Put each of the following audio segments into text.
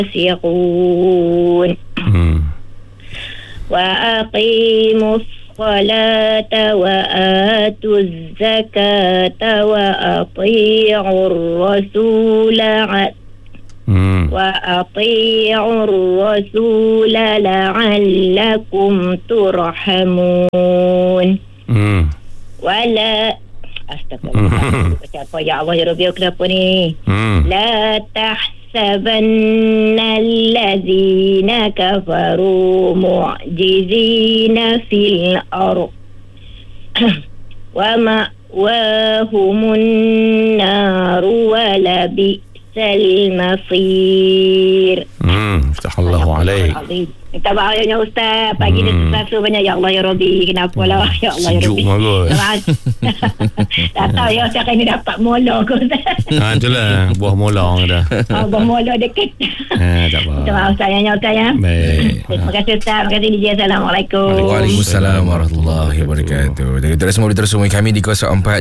الفاسقون وأقيموا الصلاة وآتوا الزكاة وأطيعوا الرسول لعلكم ترحمون ولا Astagfirullah. Ya Allah ya Rabbi, kenapa ni? La tahsabanna allazina kafaru mu'jizina fil ardh wa ma'wahumun naru wa labisal masir. Astaghfirullah alaik. Minta maaf ya Ustaz. Pagi ni terasa banyak. Ya Allah ya Rabbi, kenapa lah? Ya Allah ya Rabbi. Sejuk bagus. Tak tahu ya Ustaz, kami dapat mola ke Ustaz. Itulah buah mola dah. Buah mola dekat. Tak apa. Minta maaf Ustaz ya Ustaz ya. Baik. Terima kasih Ustaz. Terima kasih DJ. Assalamualaikum. Waalaikumsalam warahmatullahi wabarakatuh. Kita semua boleh terus hubungi kami di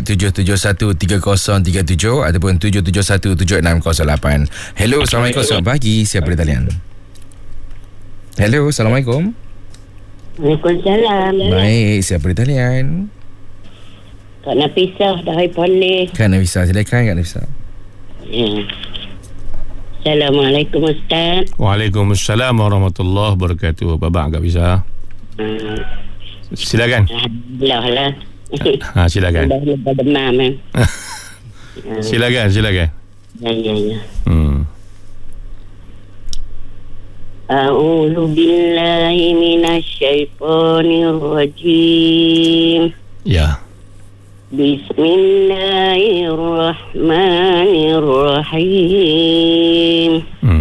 0477133037 ataupun 77176008. Hello, Assalamualaikum. Selamat pagi. Siapa di talian? Hello, Assalamualaikum. Waalaikumsalam. Baik, siapa di talian? Kak Nafisah dari Perlis. Kak Nafisah, silakan Kak Nafisah. Ya. Assalamualaikum Ustaz. Waalaikumsalam warahmatullahi wabarakatuh. Babak Kak Bisa. Silakan. Alhamdulillah lah. Silakan. Dah demam kan. Silakan. Ya. A'udzu billahi minasyaitonir rajim. Ya. Bismillahirrahmanirrahim.